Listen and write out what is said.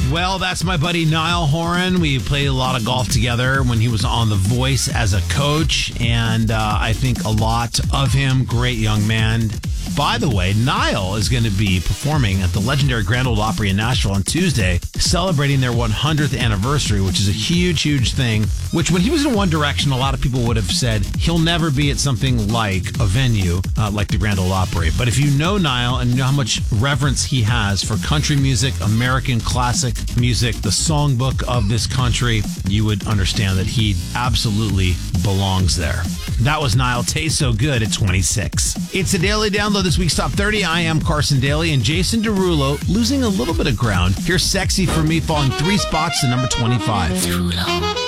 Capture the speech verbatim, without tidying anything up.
Well, that's my buddy Niall Horan. We played a lot of golf together when he was on The Voice as a coach, and uh, I think a lot of him. Great young man. By the way, Niall is going to be performing at the legendary Grand Ole Opry in Nashville on Tuesday, celebrating their one hundredth anniversary, which is a huge, huge thing, which when he was in One Direction, a lot of people would have said he'll never be at something like a venue uh, like the Grand Ole Opry. But if you know Niall and you know how much reverence he has for country music, American classic music, the songbook of this country, you would understand that he absolutely belongs there. That was Niall. Tastes So Good at twenty-six. It's a daily download. This week's Top thirty. I am Carson Daly, and Jason Derulo losing a little bit of ground. Here's Sexy for Me falling three spots to number twenty-five. Too long.